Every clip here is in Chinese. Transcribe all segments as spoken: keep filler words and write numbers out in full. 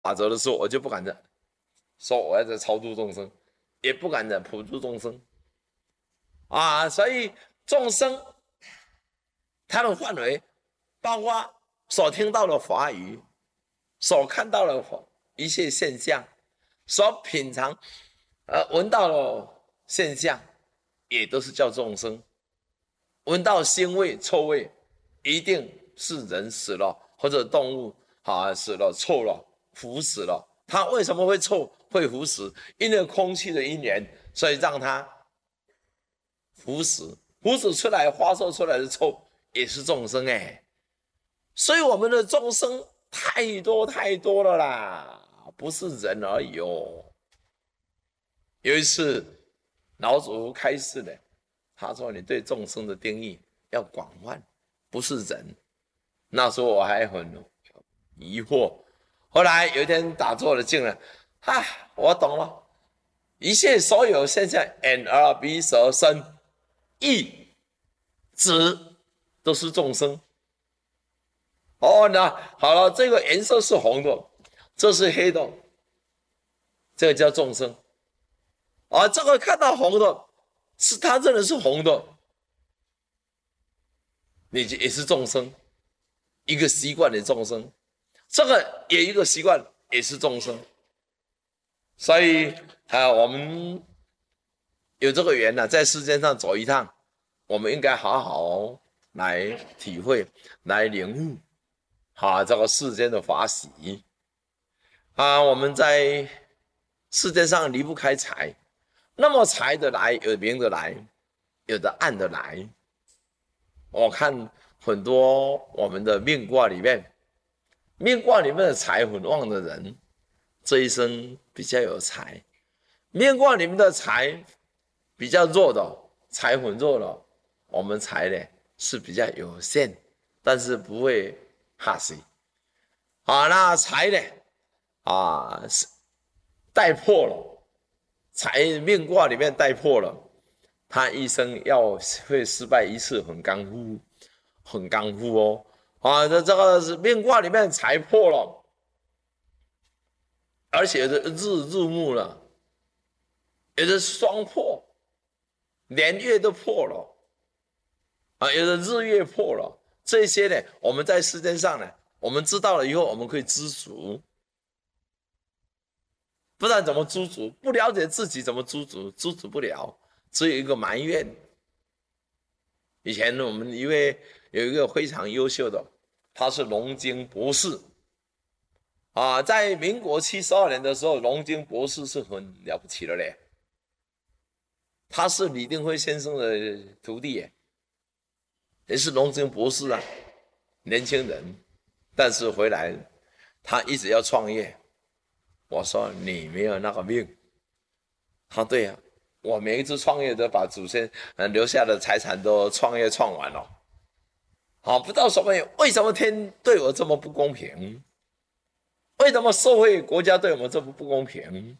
法则的时候，我就不敢说我要在超度众生，也不敢在普度众生啊。所以众生他的范围，包括所听到的法语，所看到的一切现象，所品尝、呃闻到的现象，也都是叫众生。闻到腥味、臭味，一定是人死了，或者动物啊死了、臭了、腐死了。它为什么会臭、会腐死？因为空气的因缘，所以让它腐死。腐死出来、发射出来的臭，也是众生哎。所以我们的众生太多太多了啦，不是人而已哦。有一次，老祖开示的。他说：“你对众生的定义要广泛，不是人。”那时候我还很疑惑。后来有一天打坐了静了，哈，我懂了，一切所有现象，眼耳鼻舌身意指都是众生。哦，那好了，这个颜色是红的，这是黑的，这个叫众生。啊，这个看到红的。是他认的是红的，你也是众生，一个习惯的众生，这个也一个习惯也是众生，所以啊，我们有这个缘呢、啊，在世间上走一趟，我们应该好好来体会、来领悟，啊，这个世间的法喜啊，我们在世界上离不开财。那么财的来，有明的来，有的暗的来。我看很多我们的命卦里面，命卦里面的财很旺的人，这一生比较有财；命卦里面的财比较弱的，财很弱的，我们财呢是比较有限，但是不会哈死。啊，那财呢，啊是带破了。财命卦里面带破了，他一生要会失败一次，很干枯，很干枯哦。啊，这这个是命卦里面财破了，而且是日日木了，有的双破，连月都破了，啊，有的日月破了。这些呢，我们在世间上呢，我们知道了以后，我们可以知足。不然怎么知足？不了解自己怎么知足？知足不了，只有一个埋怨。以前我们一位有一个非常优秀的，他是龙经博士啊，在民国七十二年的时候，龙经博士是很了不起的嘞。他是李登辉先生的徒弟耶，也是龙经博士啊，年轻人，但是回来他一直要创业。我说你没有那个命。他对啊，我每一次创业都把祖先留下的财产都创业创完了。好，不知道什么为什么天对我这么不公平？为什么社会国家对我们这么不公平？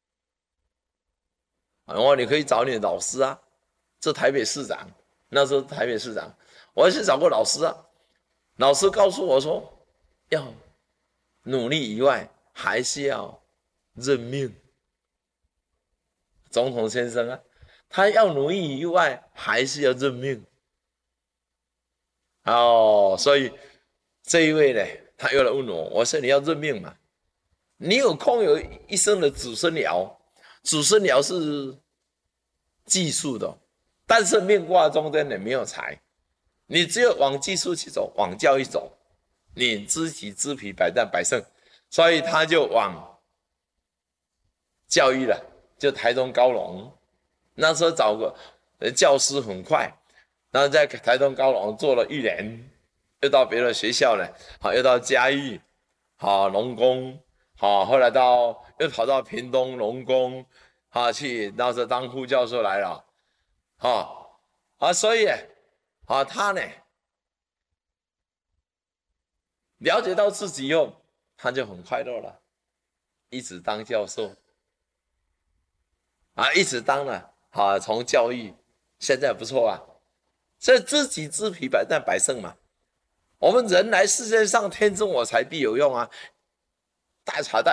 我说你可以找你的老师啊，这台北市长，那时候台北市长，我也是找过老师啊。老师告诉我说，要努力以外，还是要认命。总统先生啊，他要努力以外，还是要认命。哦，所以这一位呢，他又来问我，我说你要认命嘛？你有空有一生的子孙爻，子孙爻是技术的，但是命卦中间你没有财，你只有往技术去走，往教育走，你知己知彼，百战百胜，所以他就往教育了，就台东高农，那时候找个教师很快，然后在台东高农做了一年，又到别的学校呢，好，又到嘉义，好，农工，好，后来到又跑到屏东农工，好去，那时候当副教授来了，好，啊，所以，啊，他呢，了解到自己以后，他就很快乐了，一直当教授。啊，一直当了，啊，从教育，现在不错啊，这知己知彼，百战百胜嘛。我们人来世界上，天生我材必有用啊，大茶大